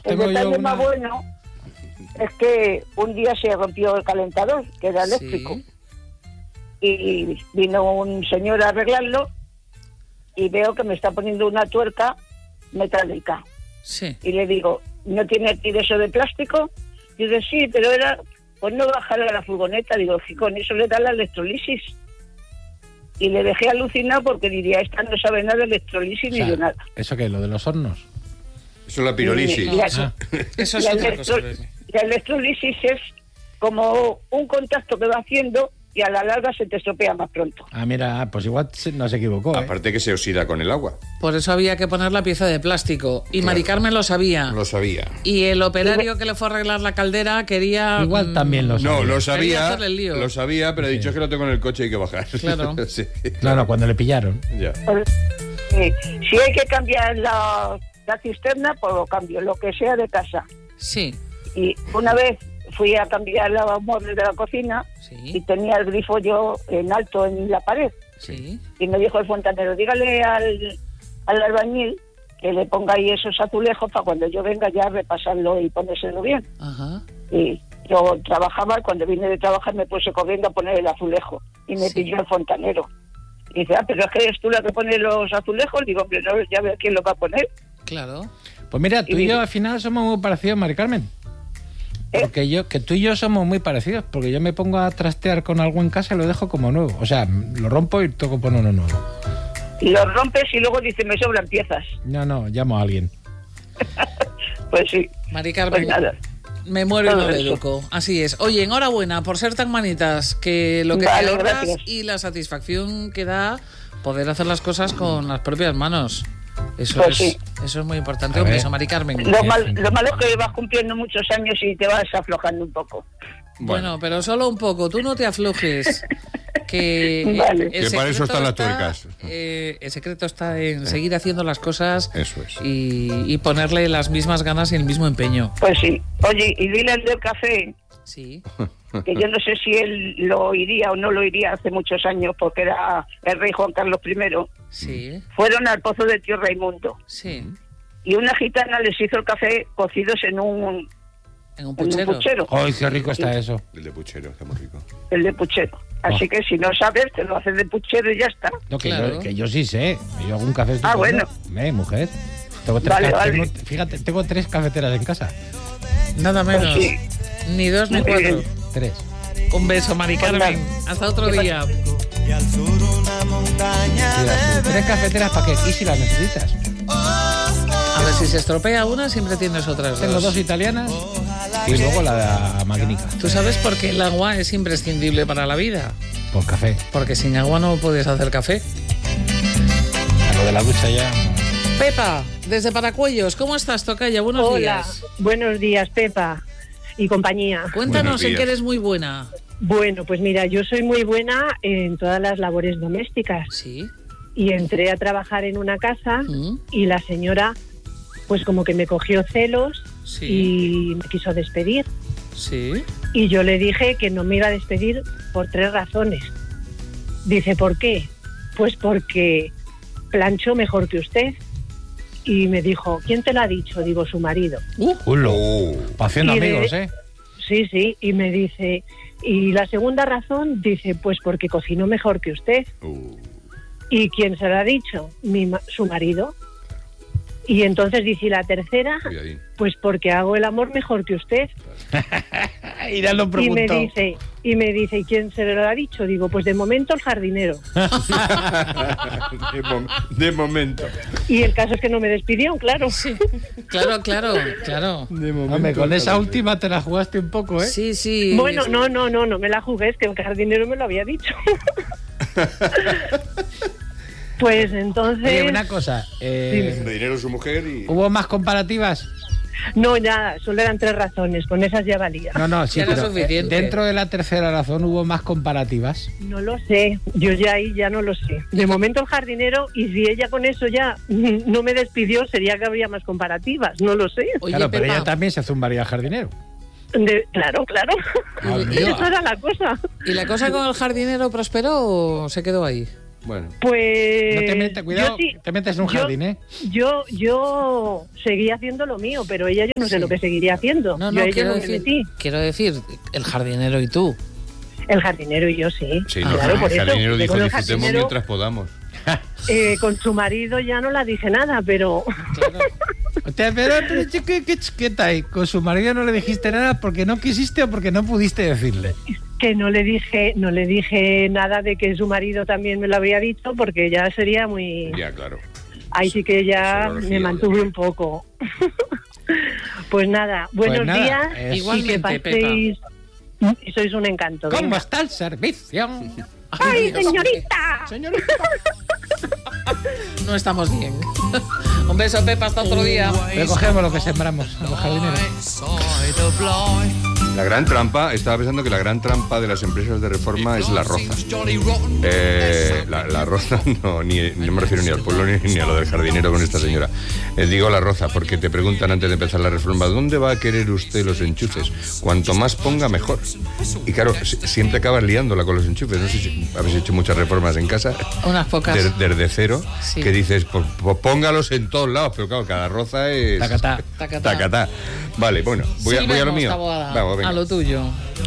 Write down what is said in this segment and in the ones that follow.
El detalle más bueno es que un día se rompió el calentador, que era eléctrico. Sí. Y vino un señor a arreglarlo y veo que me está poniendo una tuerca metálica. Sí. Y le digo, ¿no tiene aquí de eso de plástico? Y dice, sí, pero era, pues no bajarle a la furgoneta. Digo, si con eso le da la electrolisis. Y le dejé alucinado porque diría, esta no sabe nada de electrolisis ni de nada. ¿Eso qué? ¿Lo de los hornos? Eso es la pirolisis. Eso es otra cosa. La electrolisis es como un contacto que va haciendo y a la larga se te estropea más pronto. Ah, mira, pues igual no se equivocó. Aparte que se oxida con el agua. Por eso había que poner la pieza de plástico. Y Mari Carmen lo sabía. Lo sabía. Y el operario que le fue a arreglar la caldera quería... Igual también lo sabía. No, lo Quería sabía. hacerle el lío. Lo sabía, pero he dicho que lo tengo en el coche y hay que bajar. Claro. Sí. Claro, cuando le pillaron. Ya. Si hay que cambiar la cisterna, pues lo cambio, lo que sea de casa. Sí. Y una vez fui a cambiar los muebles de la cocina y Sí. tenía el grifo yo en alto en la pared. Sí. Y me dijo el fontanero, dígale al albañil que le ponga ahí esos azulejos para cuando yo venga ya repasarlo y ponérselo bien. Ajá. Y yo trabajaba, cuando vine de trabajar me puse corriendo a poner el azulejo y me pilló el fontanero. Y dice, pero es que eres tú la que pone los azulejos. Digo, hombre, no, ya veo quién lo va a poner. Claro. Pues mira, tú y yo al final somos muy parecidos, Mari Carmen. Porque que tú y yo somos muy parecidos, porque yo me pongo a trastear con algo en casa y lo dejo como nuevo. O sea, lo rompo y toco poner uno nuevo. Y lo rompes y luego dice, me sobran piezas. No, llamo a alguien. Pues sí. Mari Carmen, Pues nada. me muero y Todo no le eso. educo. Así es. Oye, enhorabuena por ser tan manitas, que lo que Vale, te ahorras gracias. y la satisfacción que da poder hacer las cosas con las propias manos. Eso, Pues es, sí. eso es muy importante. A Un ver. beso, Mari Carmen. Lo malo es que vas cumpliendo muchos años y te vas aflojando un poco. Bueno, pero solo un poco. Tú no te aflojes. Que, Vale. el Que para eso secreto están las está, tuercas. el secreto está en seguir haciendo las cosas Eso es. y ponerle las mismas ganas y el mismo empeño. Pues sí. Oye, y dile al del café, Sí. que yo no sé si él lo oiría o no lo oiría hace muchos años, porque era el rey Juan Carlos I. Sí. Fueron al pozo de Tío Raimundo. Sí. Y una gitana les hizo el café cocidos en un En un puchero. ¡Ay, qué rico está eso! El de puchero, está muy rico. El de puchero. Así que si no sabes, te lo haces de puchero y ya está. No, Claro. que yo sí sé. Yo hago un café. Ah, bueno. Mujer. Tengo Vale, vale. Fíjate, tengo 3 cafeteras en casa. Nada menos. Sí. Ni 2 ni Muy 4. bien. 3. Un beso, Mari Carmen. Hasta otro día. Y al sur una montaña de 3 cafeteras para qué. ¿Y si las necesitas? A ver, si se estropea una, siempre tienes otras Tengo 2 italianas y luego la magnífica. ¿Tú sabes por qué el agua es imprescindible para la vida? Por café. Porque sin agua no puedes hacer café. A lo de la ducha ya. Pepa, desde Paracuellos, ¿cómo estás, tocaya? Buenos Hola, días. buenos días, Pepa y compañía. Cuéntanos Buenos en días. qué eres muy buena. Bueno, pues mira, yo soy muy buena en todas las labores domésticas Sí. y entré a trabajar en una casa Mm, y la señora pues como que me cogió celos Sí. y me quiso despedir. Sí. Y yo le dije que no me iba a despedir por 3 razones. Dice, ¿por qué? Pues porque plancho mejor que usted. Y me dijo, ¿quién te lo ha dicho? Digo, su marido. ¡Culo! Haciendo Y amigos, ¿eh? Sí, sí, y me dice, y la segunda razón, dice, pues porque cocino mejor que usted. ¿Y quién se lo ha dicho? Su marido. Y entonces dice, ¿y la tercera? Cuidadín. Pues porque hago el amor mejor que usted. Y ya lo Y preguntó. me dice, ¿y quién se lo ha dicho? Digo, pues de momento el jardinero. De momento. Y el caso es que no me despidió, claro. Sí. Claro, claro, claro. Hombre, con esa última te la jugaste un poco, ¿eh? Sí, sí. Bueno, no me la jugué, es que el jardinero me lo había dicho. Pues entonces... Oye, una cosa. De dinero su mujer y... ¿Hubo más comparativas? No, nada, solo eran 3 razones, con esas ya valía. No, sí, Era pero suficiente. dentro de la tercera razón hubo más comparativas. No lo sé, yo ya ahí ya no lo sé. De momento el jardinero, y si ella con eso ya no me despidió, sería que habría más comparativas, no lo sé. Oye, Claro, pero Pepa, ella también se zumbaría al jardinero. Claro. Dios mío. Eso era la cosa. ¿y la cosa con el jardinero prosperó o se quedó ahí? Bueno. Pues... No te metas, cuidado, yo sí- te metes en un jardín, ¿eh? Yo seguía haciendo lo mío, pero ella yo no sé lo que seguiría haciendo. No, Yo a ella quiero no me decir, metí. el jardinero y tú. El jardinero y yo sí. Sí, claro, por el eso. jardinero que dijo, con el disfrutemos jardinero, mientras podamos. con su marido ya no la dije nada, pero... Hostia, pero chico, ¿qué chiqueta hay? Con su marido no le dijiste nada porque no quisiste o porque no pudiste decirle. que no le dije nada de que su marido también me lo habría dicho, porque ya sería muy... Ya, claro. Ahí sí que ya Eso me mantuve un poco. Pues nada, buenos días y Igualmente, que paséis... Sois un encanto. ¿Cómo venga. está el servicio? ¡Ay, Dios, señorita! No estamos bien. Un beso, Pepa, hasta otro día. Recogemos lo que sembramos a los jardineros. La gran trampa, estaba pensando que la gran trampa de las empresas de reforma es la roza. La roza, no me refiero ni al pueblo ni a lo del jardinero con esta señora. Digo la roza porque te preguntan antes de empezar la reforma, ¿dónde va a querer usted los enchufes? Cuanto más ponga, mejor. Y claro, siempre acabas liándola con los enchufes. No sé si habéis hecho muchas reformas en casa. Unas pocas. Desde cero, Sí. que dices, pues póngalos en todos lados, pero claro, cada roza es... Tacatá. Tacatá. Vale, bueno, voy a lo Silbemos, mío. Taboada, Vamos, venga. a lo tuyo.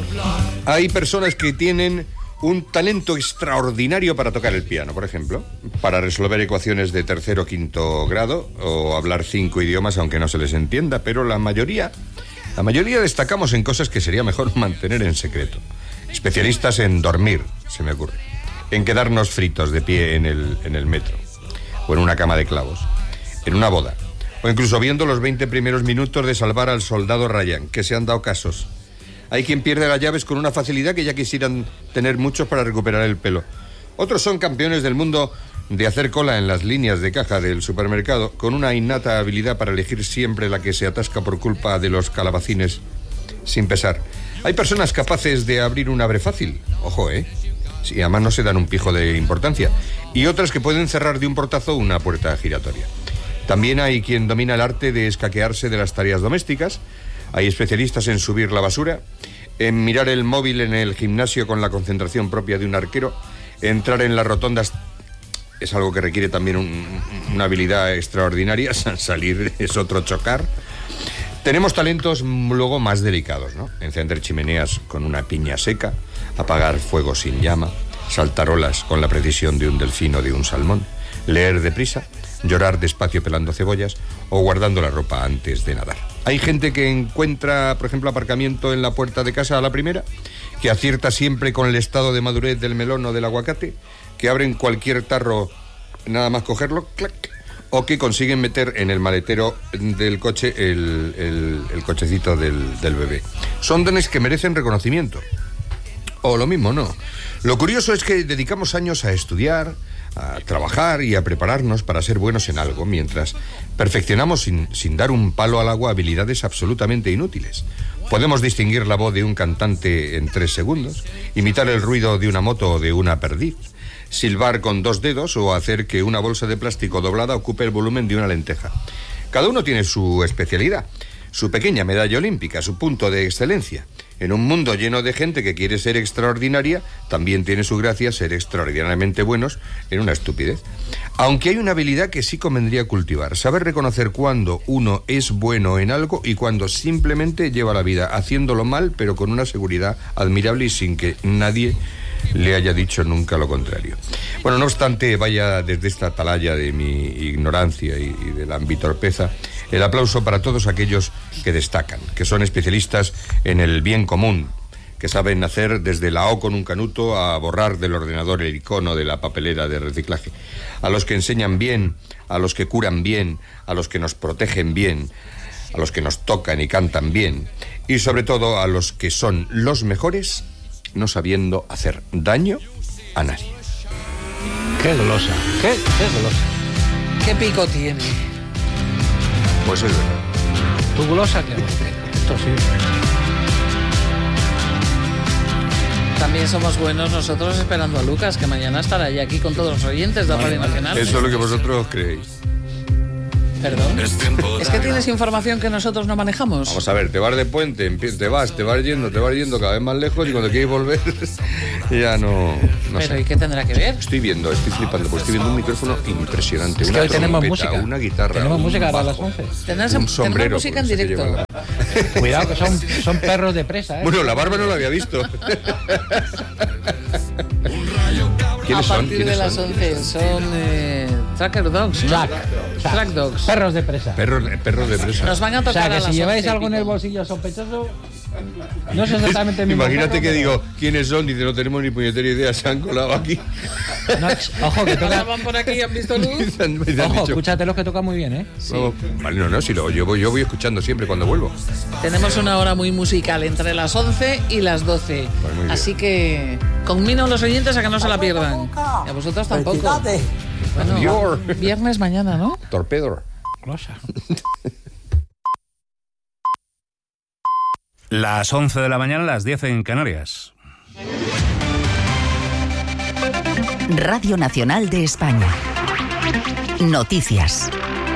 Hay personas que tienen un talento extraordinario para tocar el piano, por ejemplo, para resolver ecuaciones de tercer o quinto grado o hablar 5 idiomas aunque no se les entienda, pero la mayoría destacamos en cosas que sería mejor mantener en secreto. Especialistas en dormir, se me ocurre, en quedarnos fritos de pie en el metro o en una cama de clavos, en una boda o incluso viendo los 20 primeros minutos de Salvar al soldado Ryan, que se han dado casos. Hay quien pierde las llaves con una facilidad que ya quisieran tener muchos para recuperar el pelo. Otros son campeones del mundo de hacer cola en las líneas de caja del supermercado, con una innata habilidad para elegir siempre la que se atasca por culpa de los calabacines sin pesar. Hay personas capaces de abrir un abre fácil, ojo, sí, además no se dan un pijo de importancia, y otras que pueden cerrar de un portazo una puerta giratoria. También hay quien domina el arte de escaquearse de las tareas domésticas. Hay especialistas en subir la basura, en mirar el móvil en el gimnasio con la concentración propia de un arquero, entrar en las rotondas es algo que requiere también una habilidad extraordinaria, salir es otro chocar. Tenemos talentos luego más delicados, ¿no? Encender chimeneas con una piña seca, apagar fuego sin llama, saltar olas con la precisión de un delfín o de un salmón, leer deprisa, llorar despacio pelando cebollas o guardando la ropa antes de nadar. Hay gente que encuentra, por ejemplo, aparcamiento en la puerta de casa a la primera, que acierta siempre con el estado de madurez del melón o del aguacate, que abren cualquier tarro nada más cogerlo, clac, o que consiguen meter en el maletero del coche el cochecito del bebé. Son dones que merecen reconocimiento. O lo mismo, no. Lo curioso es que dedicamos años a estudiar, a trabajar y a prepararnos para ser buenos en algo, mientras perfeccionamos sin dar un palo al agua habilidades absolutamente inútiles. Podemos distinguir la voz de un cantante en 3 segundos, imitar el ruido de una moto o de una perdiz, silbar con 2 dedos o hacer que una bolsa de plástico doblada ocupe el volumen de una lenteja. Cada uno tiene su especialidad, su pequeña medalla olímpica, su punto de excelencia. En un mundo lleno de gente que quiere ser extraordinaria, también tiene su gracia ser extraordinariamente buenos en una estupidez. Aunque hay una habilidad que sí convendría cultivar, saber reconocer cuándo uno es bueno en algo y cuándo simplemente lleva la vida haciéndolo mal, pero con una seguridad admirable y sin que nadie le haya dicho nunca lo contrario. Bueno, no obstante, vaya desde esta atalaya de mi ignorancia y de la ambitorpeza, el aplauso para todos aquellos que destacan, que son especialistas en el bien común, que saben hacer desde la O con un canuto a borrar del ordenador el icono de la papelera de reciclaje, a los que enseñan bien, a los que curan bien, a los que nos protegen bien, a los que nos tocan y cantan bien, y sobre todo a los que son los mejores no sabiendo hacer daño a nadie. Qué golosa, qué golosa. ¿Qué pico tiene? Pues es verdad. Tu golosa, qué golosa. Esto sí. También somos buenos nosotros esperando a Lucas, que mañana estará ya aquí con todos los oyentes de la Radio Nacional. Eso es lo que vosotros creéis. Perdón. Es que tienes información que nosotros no manejamos. Vamos a ver, te vas de puente, te vas yendo cada vez más lejos y cuando quieres volver ya no Pero sé. ¿y qué tendrá que ver? Estoy flipando, porque estoy viendo un micrófono impresionante. Es que Una hoy tenemos trompeta, música. una guitarra. Tenemos un música ahora a bajo, las 11. Tenemos un sombrero. música en pues, no sé qué directo. lleva Cuidado, que son perros de presa, ¿eh? Bueno, la barba no la había visto. ¿Quiénes A son? partir de ¿Quiénes las son? 11 son Tracker Dogs, ¿no? Track Dogs. Perros de presa. Perros de presa. Nos van a O tocar sea, que a si las lleváis 11 y algo en el pico. bolsillo sospechoso, no sé exactamente el mismo Imagínate perro, que pero- digo, ¿quiénes son? Dice, no tenemos ni puñetera idea, se han colado aquí. No, ojo, que toca... Pasaban por aquí y han visto luz. Me han Ojo, dicho, escúchate los que tocan muy bien, ¿eh? "Oh, vale, no, si yo voy escuchando siempre cuando vuelvo. Tenemos una hora muy musical entre las 11 y las 12. Pues muy bien. Así que conmino a los oyentes a que no se la pierdan. Y a vosotros tampoco. Bueno, Dior. viernes mañana, ¿no? Torpedo. Glosa. Las 11 de la mañana, las 10 en Canarias. Radio Nacional de España. Noticias.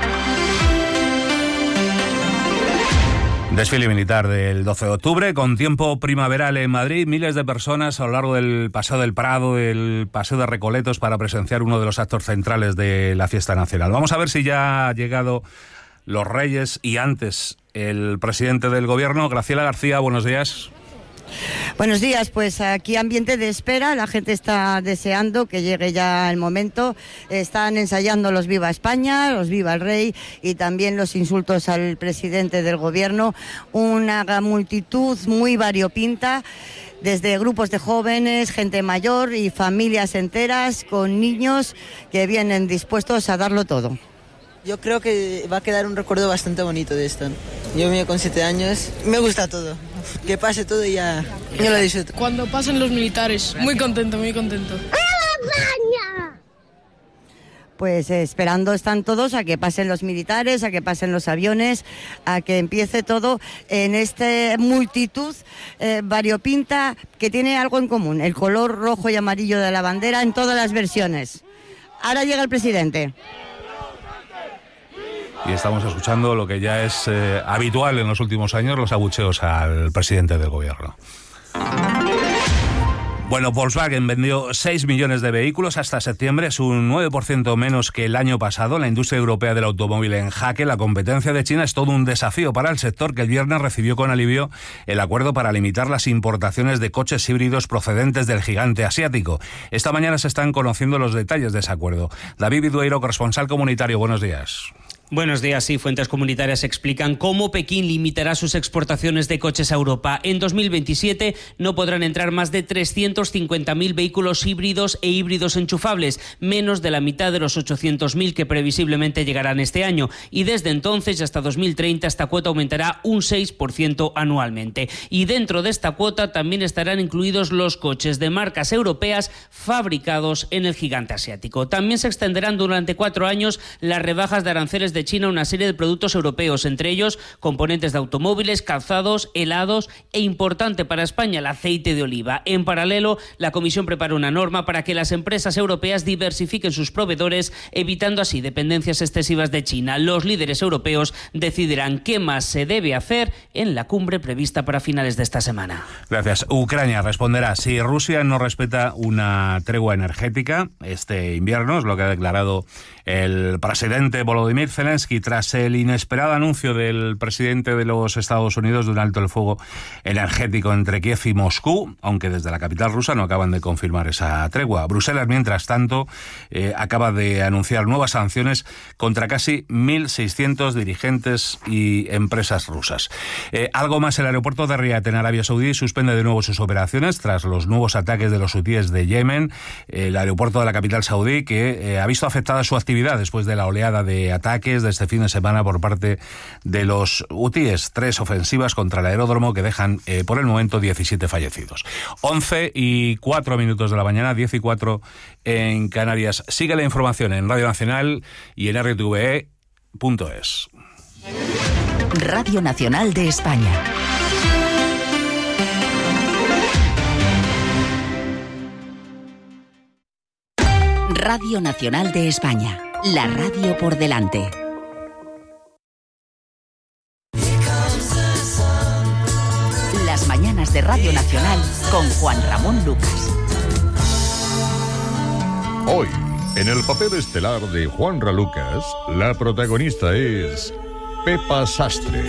Desfile militar del 12 de octubre, con tiempo primaveral en Madrid, miles de personas a lo largo del Paseo del Prado, del Paseo de Recoletos, para presenciar uno de los actos centrales de la fiesta nacional. Vamos a ver si ya ha llegado los Reyes y antes el presidente del Gobierno. Graciela García, buenos días. Buenos días, pues aquí ambiente de espera, la gente está deseando que llegue ya el momento, están ensayando los Viva España, los Viva el Rey y también los insultos al presidente del Gobierno, una multitud muy variopinta, desde grupos de jóvenes, gente mayor y familias enteras con niños que vienen dispuestos a darlo todo. Yo creo que va a quedar un recuerdo bastante bonito de esto. Yo mío con 7 años, me gusta todo. Que pase todo y ya yo lo disfruto. Cuando pasen los militares, muy contento, muy contento. Pues esperando están todos a que pasen los militares, a que pasen los aviones, a que empiece todo en esta multitud variopinta que tiene algo en común, el color rojo y amarillo de la bandera en todas las versiones. Ahora llega el presidente. Y estamos escuchando lo que ya es habitual en los últimos años, los abucheos al presidente del Gobierno. Bueno, Volkswagen vendió 6 millones de vehículos hasta septiembre, es un 9% menos que el año pasado. La industria europea del automóvil en jaque. La competencia de China es todo un desafío para el sector, que el viernes recibió con alivio el acuerdo para limitar las importaciones de coches híbridos procedentes del gigante asiático. Esta mañana se están conociendo los detalles de ese acuerdo. David Vidueiro, corresponsal comunitario, buenos días. Buenos días. Sí, fuentes comunitarias explican cómo Pekín limitará sus exportaciones de coches a Europa. En 2027 no podrán entrar más de 350.000 vehículos híbridos e híbridos enchufables, menos de la mitad de los 800.000 que previsiblemente llegarán este año. Y desde entonces y hasta 2030 esta cuota aumentará un 6% anualmente. Y dentro de esta cuota también estarán incluidos los coches de marcas europeas fabricados en el gigante asiático. También se extenderán durante 4 años las rebajas de aranceles de China a una serie de productos europeos, entre ellos componentes de automóviles, calzados, helados e, importante para España, el aceite de oliva. En paralelo, la Comisión prepara una norma para que las empresas europeas diversifiquen sus proveedores, evitando así dependencias excesivas de China. Los líderes europeos decidirán qué más se debe hacer en la cumbre prevista para finales de esta semana. Gracias. Ucrania responderá si Rusia no respeta una tregua energética este invierno, es lo que ha declarado el presidente Volodymyr Zelensky tras el inesperado anuncio del presidente de los Estados Unidos de un alto el fuego energético entre Kiev y Moscú, aunque desde la capital rusa no acaban de confirmar esa tregua. Bruselas, mientras tanto, acaba de anunciar nuevas sanciones contra casi 1.600 dirigentes y empresas rusas. Algo más, el aeropuerto de Riad en Arabia Saudí suspende de nuevo sus operaciones tras los nuevos ataques de los hutíes de Yemen. El aeropuerto de la capital saudí que ha visto afectada su actividad después de la oleada de ataques de este fin de semana por parte de los hutíes. 3 ofensivas contra el aeródromo que dejan por el momento 17 fallecidos. 11:04 de la mañana, 10:04 en Canarias. Sigue la información en Radio Nacional y en rtve.es. Radio Nacional de España. Radio Nacional de España. La radio por delante. mañanas de Radio Nacional con Juan Ramón Lucas. Hoy, en el papel estelar de Juanra Lucas, la protagonista es Pepa Sastre.